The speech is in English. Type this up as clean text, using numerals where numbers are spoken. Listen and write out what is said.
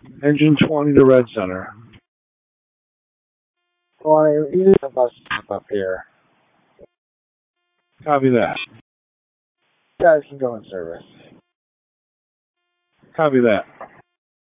Engine 20 to Red Center. 20, you need a bus stop up here. Copy that. You guys can go in service. Copy that.